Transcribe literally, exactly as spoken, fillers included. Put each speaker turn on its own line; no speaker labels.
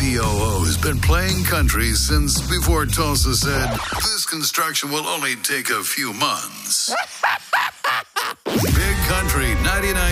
P O O's been playing country since before Tulsa said, this construction will only take a few months.